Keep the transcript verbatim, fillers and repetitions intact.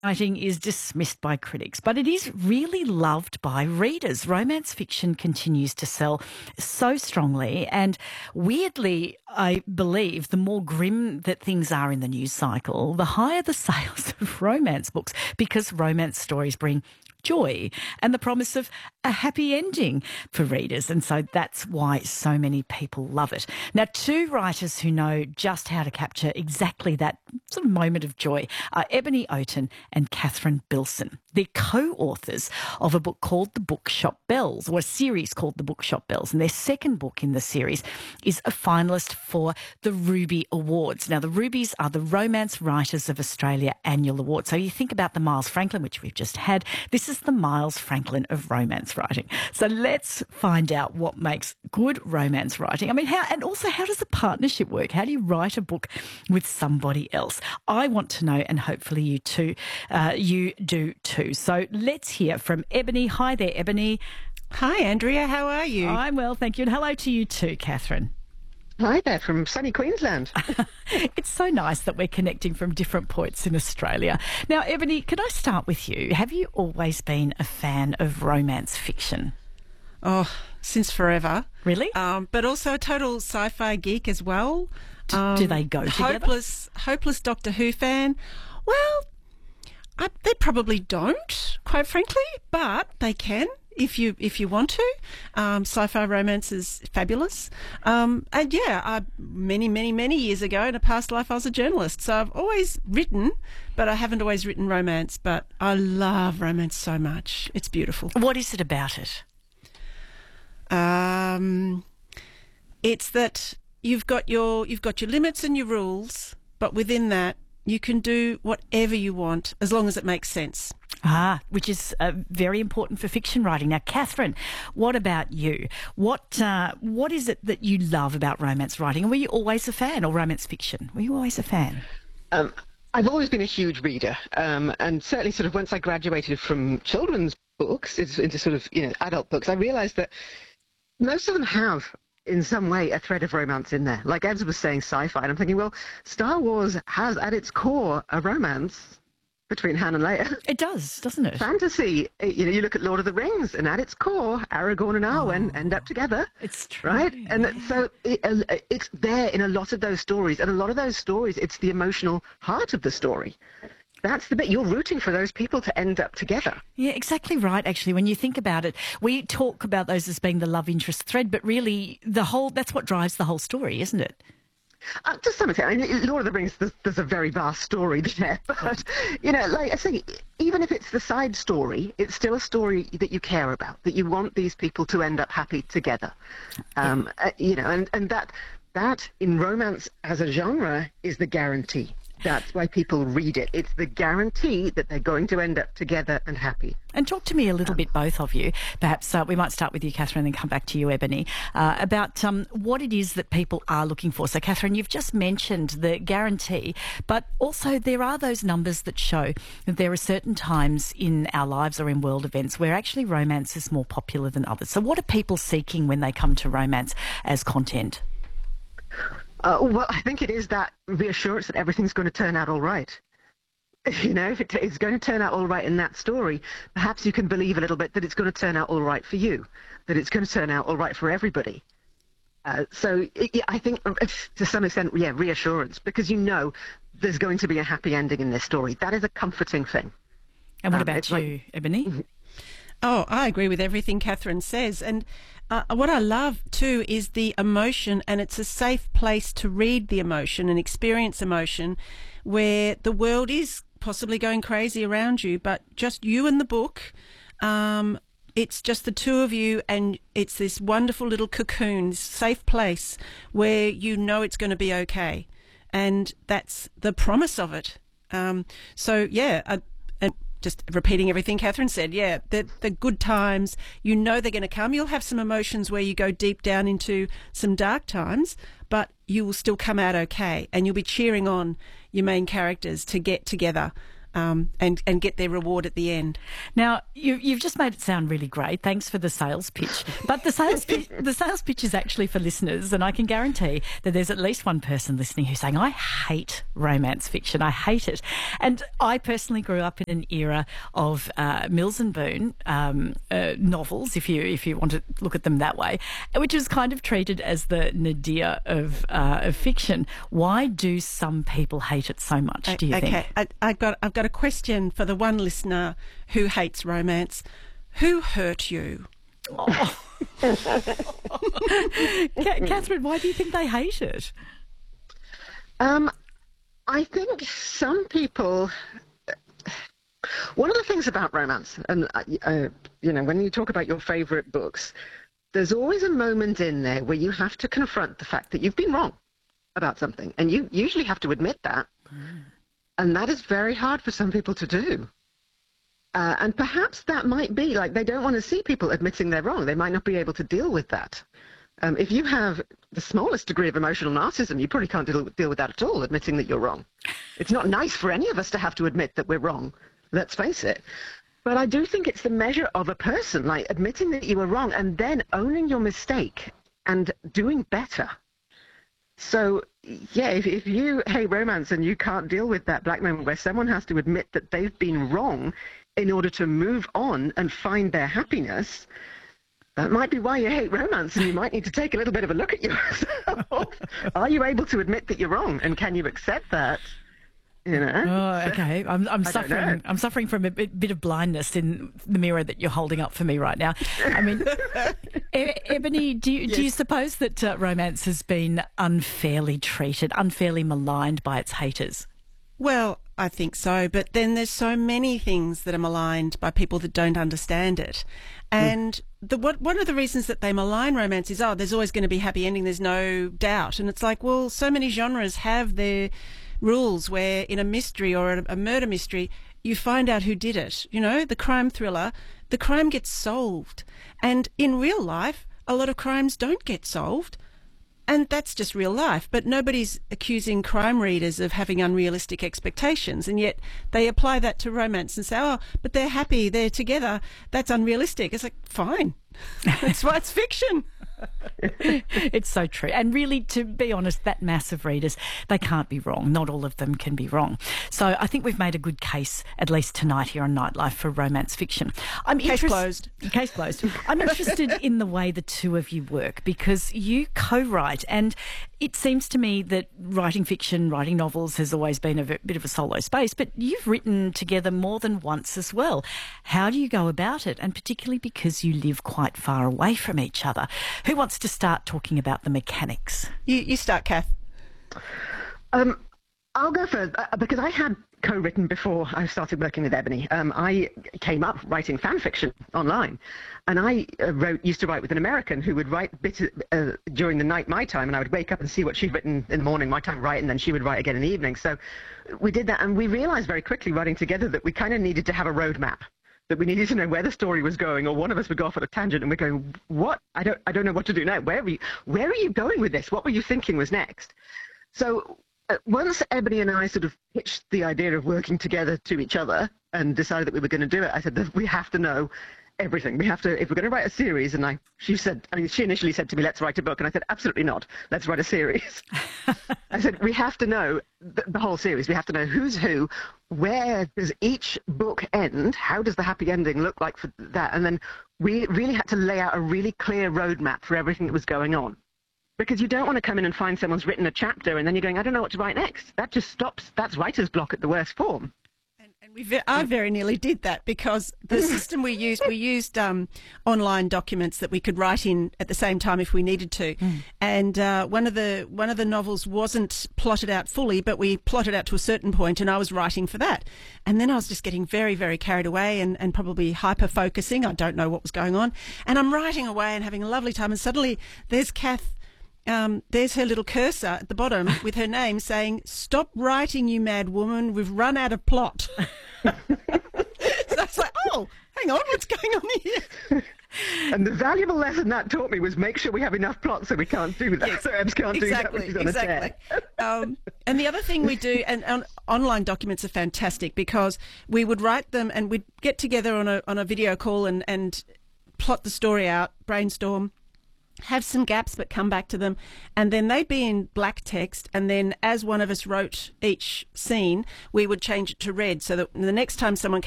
Writing is dismissed by critics, but it is really loved by readers. Romance fiction continues to sell so strongly, and weirdly, I believe the more grim that things are in the news cycle, the higher the sales of romance books, because romance stories bring joy and the promise of a happy ending for readers. And so that's why so many people love it. Now, two writers who know just how to capture exactly that sort of moment of joy are Ebony Oaten and Catherine Bilson. They're co-authors of a book called The Bookshop Bells, or a series called The Bookshop Bells. And their second book in the series is a finalist for the Ruby Awards. Now, the Rubies are the Romance Writers of Australia annual award. So you think about the Miles Franklin, which we've just had. This is the Miles Franklin of romance writing. So let's find out what makes good romance writing. I mean, how, and also how does the partnership work? How do you write a book with somebody else? I want to know, and hopefully you too, uh, you do too. So let's hear from Ebony. Hi there, Ebony. Hi, Andrea. How are you? I'm well, thank you. And hello to you too, Catherine. Hi there, from sunny Queensland. It's so nice that we're connecting from different points in Australia. Now, Ebony, could I start with you? Have you always been a fan of romance fiction? Oh, since forever. Really? Um, but also a total sci-fi geek as well. D- Um, do they go together? Hopeless, hopeless Doctor Who fan. Well, I, they probably don't, quite frankly, but they can. If you if you want to, um, sci-fi romance is fabulous. Um, and yeah, I, many many many years ago in a past life, I was a journalist, so I've always written, but I haven't always written romance. But I love romance so much; it's beautiful. What is it about it? Um, it's that you've got your you've got your limits and your rules, but within that, you can do whatever you want as long as it makes sense. Ah, which is uh, very important for fiction writing. Now, Catherine, what about you? What uh, what is it that you love about romance writing? And were you always a fan, or romance fiction? Were you always a fan? Um, I've always been a huge reader, um, and certainly sort of once I graduated from children's books into, into sort of, you know, adult books, I realised that most of them have, in some way, a thread of romance in there. Like Evs was saying sci-fi, and I'm thinking, well, Star Wars has at its core a romance between Han and Leia. It does, doesn't it? Fantasy, you know, you look at Lord of the Rings, and at its core, Aragorn and Arwen oh, end up together. It's true. Right? And yeah. so it, uh, it's there in a lot of those stories, and a lot of those stories, it's the emotional heart of the story. That's the bit. You're rooting for those people to end up together. Yeah, exactly right, actually. When you think about it, we talk about those as being the love interest thread, but really the whole, that's what drives the whole story, isn't it? Uh, to some extent. I mean, Lord of the Rings, there's, there's a very vast story there. But, you know, like I say, even if it's the side story, it's still a story that you care about, that you want these people to end up happy together. Um, uh, you know, and, and that, that in romance as a genre is the guarantee. That's why people read it. It's the guarantee that they're going to end up together and happy. And talk to me a little um, bit, both of you. Perhaps uh, we might start with you, Catherine, and then come back to you, Ebony, uh, about um, what it is that people are looking for. So, Catherine, you've just mentioned the guarantee, but also there are those numbers that show that there are certain times in our lives or in world events where actually romance is more popular than others. So what are people seeking when they come to romance as content? Uh, well, I think it is that reassurance that everything's going to turn out all right. You know, if it, it's going to turn out all right in that story, perhaps you can believe a little bit that it's going to turn out all right for you, that it's going to turn out all right for everybody. Uh, so it, I think, to some extent, yeah, reassurance, because you know there's going to be a happy ending in this story. That is a comforting thing. And what um, about you, like, Ebony? Mm-hmm. Oh, I agree with everything Catherine says. And uh, what I love too is the emotion, and it's a safe place to read the emotion and experience emotion where the world is possibly going crazy around you, but just you and the book. Um, it's just the two of you, and it's this wonderful little cocoon, this safe place where you know it's going to be okay. And that's the promise of it. Um, so, yeah, I, and just repeating everything Catherine said, yeah, the, the good times, you know they're going to come. You'll have some emotions where you go deep down into some dark times, but you will still come out okay, and you'll be cheering on your main characters to get together um, and, and get their reward at the end. Now, you, you've just made it sound really great. Thanks for the sales pitch. But the sales pitch, the sales pitch is actually for listeners, and I can guarantee that there's at least one person listening who's saying, I hate romance fiction. I hate it. And I personally grew up in an era of uh, Mills and Boon um, uh, novels, if you if you want to look at them that way, which was kind of treated as the nadir of, uh, of fiction. Why do some people hate it so much, do you okay. think? I, I got, I've got a question for the one listener who hates romance. Who hurt you? Oh. Catherine, why do you think they hate it? Um, I think some people... One of the things about romance, and uh, you know, when you talk about your favourite books, there's always a moment in there where you have to confront the fact that you've been wrong about something, and you usually have to admit that. Mm. And that is very hard for some people to do. Uh, and perhaps that might be, like, they don't want to see people admitting they're wrong. They might not be able to deal with that. Um, if you have the smallest degree of emotional narcissism, you probably can't deal, deal with that at all, admitting that you're wrong. It's not nice for any of us to have to admit that we're wrong, let's face it. But I do think it's the measure of a person, like admitting that you were wrong and then owning your mistake and doing better. So, yeah, if, if you hate romance and you can't deal with that black moment where someone has to admit that they've been wrong in order to move on and find their happiness, that might be why you hate romance, and you might need to take a little bit of a look at yourself. Are you able to admit that you're wrong, and can you accept that? You know? Oh, okay. I'm, I'm suffering. I'm suffering from a bit, bit of blindness in the mirror that you're holding up for me right now. I mean, e- Ebony, do you, yes. do you suppose that uh, romance has been unfairly treated, unfairly maligned by its haters? Well, I think so, but then there's so many things that are maligned by people that don't understand it. And mm. the what, one of the reasons that they malign romance is, oh, there's always going to be a happy ending, there's no doubt. And it's like, well, so many genres have their rules where in a mystery or a, a murder mystery, you find out who did it. You know, the crime thriller, the crime gets solved. And in real life, a lot of crimes don't get solved. And that's just real life. But nobody's accusing crime readers of having unrealistic expectations. And yet they apply that to romance and say, oh, but they're happy, they're together. That's unrealistic. It's like, fine. That's why it's fiction. It's so true. And really, to be honest, that mass of readers, they can't be wrong. Not all of them can be wrong. So I think we've made a good case, at least tonight here on Nightlife, for romance fiction. I'm case interest- closed. Case closed. I'm interested in the way the two of you work, because you co-write, and it seems to me that writing fiction, writing novels has always been a bit of a solo space, but you've written together more than once as well. How do you go about it? And particularly because you live quite far away from each other. Who wants to start talking about the mechanics? You, you start, Kath. Um, I'll go first, uh, because I had co-written before I started working with Ebony. Um, I came up writing fan fiction online, and I uh, wrote, used to write with an American who would write bits uh, during the night my time, and I would wake up and see what she'd written in the morning, my time, write, and then she would write again in the evening. So we did that, and we realized very quickly writing together that we kind of needed to have a roadmap, that we needed to know where the story was going, or one of us would go off on a tangent and we're going, what? I don't, I don't know what to do now. Where are you, where are you going with this? What were you thinking was next? So uh, once Ebony and I sort of pitched the idea of working together to each other and decided that we were going to do it, I said that we have to know everything. We have to, if we're going to write a series, and I, she said, I mean, she initially said to me, let's write a book. And I said, absolutely not. Let's write a series. I said, we have to know the, the whole series. We have to know who's who, where does each book end, how does the happy ending look like for that? And then we really had to lay out a really clear roadmap for everything that was going on. Because you don't want to come in and find someone's written a chapter and then you're going, I don't know what to write next. That just stops, that's writer's block at the worst form. We ve- I very nearly did that, because the system we used, we used um, online documents that we could write in at the same time if we needed to. Mm. And uh, one of the one of the novels wasn't plotted out fully, but we plotted out to a certain point, and I was writing for that. And then I was just getting very, very carried away and, and probably hyper-focusing. I don't know what was going on. And I'm writing away and having a lovely time, and suddenly there's Kath. Um, there's her little cursor at the bottom with her name saying, "Stop writing, you mad woman. We've run out of plot." So I was like, oh, hang on, what's going on here? And the valuable lesson that taught me was make sure we have enough plot so we can't do that. Yes, so Ebs can't exactly, do that when she's on exactly. a tear. um, and the other thing we do, and, and online documents are fantastic because we would write them and we'd get together on a on a video call and, and plot the story out, brainstorm, have some gaps but come back to them, and then they'd be in black text, and then as one of us wrote each scene, we would change it to red so that the next time someone